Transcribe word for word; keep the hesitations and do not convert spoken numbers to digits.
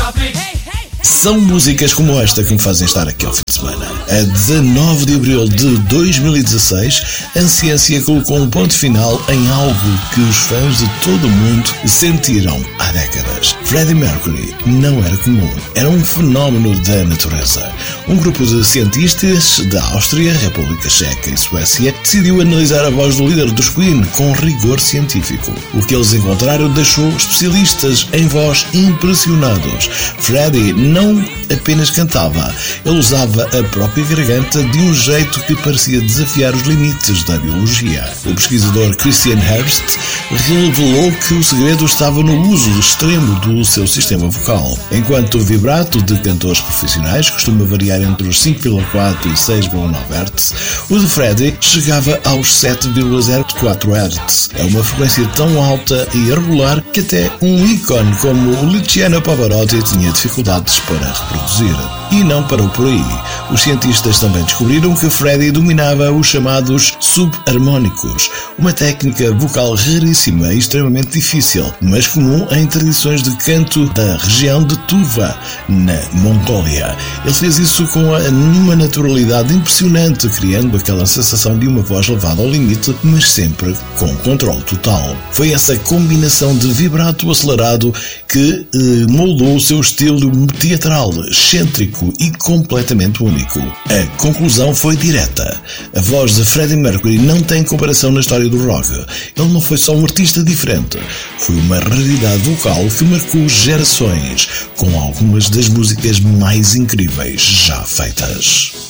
São músicas como esta que me fazem estar aqui ao fim de semana. A dezanove de abril de dois mil e dezasseis, a ciência colocou um ponto final em algo que os fãs de todo o mundo sentiram há décadas. Freddie Mercury não era comum, era um fenómeno da natureza. Um grupo de cientistas da Áustria, República Checa e Suécia decidiu analisar a voz do líder dos Queen com rigor científico. O que eles encontraram deixou especialistas em voz impressionados. Freddie não apenas cantava, ele usava a própria garganta de um jeito que parecia desafiar os limites da biologia. O pesquisador Christian Herbst revelou que o segredo estava no uso extremo do seu sistema vocal. Enquanto o vibrato de cantores profissionais costuma variar entre os cinco vírgula quatro e seis vírgula nove hertz, o de Freddie chegava aos sete vírgula zero quatro hertz. É uma frequência tão alta e irregular que até um ícone como o Luciano Pavarotti tinha dificuldades para reproduzir. E não parou por aí. Os cientistas também descobriram que Freddie dominava os chamados subharmônicos, uma técnica vocal raríssima e extremamente difícil, mas comum em tradições de canto da região de Tuva, na Mongólia. Ele fez isso com uma naturalidade impressionante, criando aquela sensação de uma voz levada ao limite, mas sempre com controle total. Foi essa combinação de vibrato acelerado que eh, moldou o seu estilo teatral, excêntrico e completamente único. A conclusão foi direta. A voz de Freddie Mercury não tem comparação na história do rock. Ele não foi só um artista diferente, foi uma raridade vocal que marcou gerações, com algumas das músicas mais incríveis já feitas.